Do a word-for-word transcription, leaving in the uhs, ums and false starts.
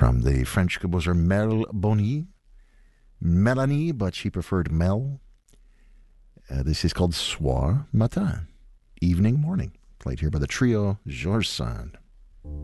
from the French composer Mel Boni. Melanie, but she preferred Mel. Uh, this is called Soir Matin, evening, morning, played here by the trio Georges Sand.